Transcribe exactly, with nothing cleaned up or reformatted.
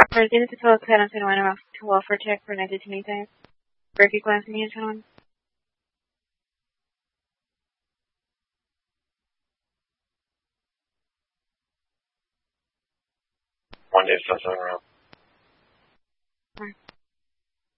President to twelve ten and one off to offer check for ninety twenty-five. Breaking class in here, gentlemen. One day, seven around.